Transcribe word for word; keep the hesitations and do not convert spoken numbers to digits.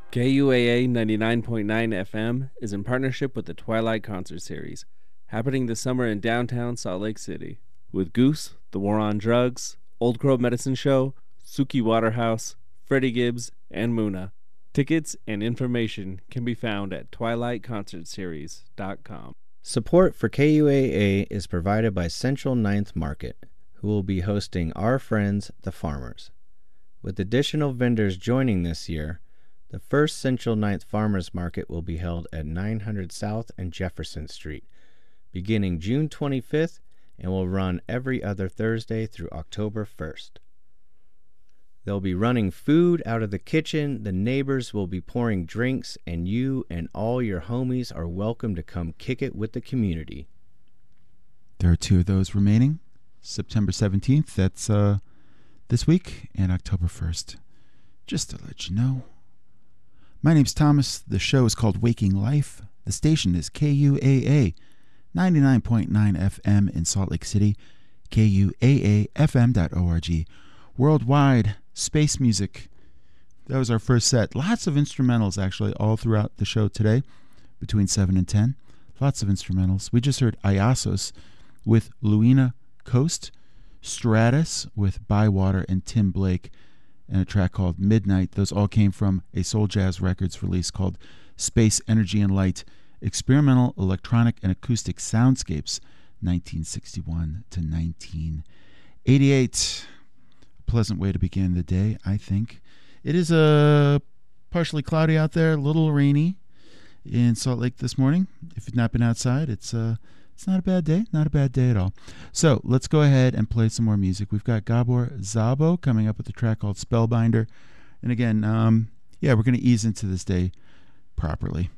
K U A A ninety-nine point nine F M is in partnership with the Twilight Concert Series, happening this summer in downtown Salt Lake City, with Goose, The War on Drugs, Old Crow Medicine Show, Suki Waterhouse, Freddie Gibbs, and Muna. Tickets and information can be found at twilight concert series dot com. Support for K U A A is provided by Central Ninth Market, who will be hosting Our Friends, the Farmers. With additional vendors joining this year, the first Central Ninth Farmers Market will be held at nine hundred South and Jefferson Street, beginning June twenty-fifth, and will run every other Thursday through October first. They'll be running food out of the kitchen, the neighbors will be pouring drinks, and you and all your homies are welcome to come kick it with the community. There are two of those remaining. September seventeenth, that's uh, this week, and October first. Just to let you know. My name's Thomas. The show is called Waking Life. The station is K U A A, ninety-nine point nine F M in Salt Lake City, K U A A F M dot org. Worldwide, space music. That was our first set. Lots of instrumentals, actually, all throughout the show today, between seven and ten. Lots of instrumentals. We just heard Iasos with Luina Coast, Stratus with Bywater and Tim Blake, and a track called Midnight. Those all came from a Soul Jazz Records release called Space, Energy, and Light, Experimental Electronic and Acoustic Soundscapes, nineteen sixty-one to nineteen eighty-eight. A pleasant way to begin the day, I think. It is uh, partially cloudy out there, a little rainy in Salt Lake this morning. If you've not been outside, it's uh, it's not a bad day, not a bad day at all. So let's go ahead and play some more music. We've got Gabor Szabo coming up with a track called Spellbinder. And again, um, yeah, we're going to ease into this day properly.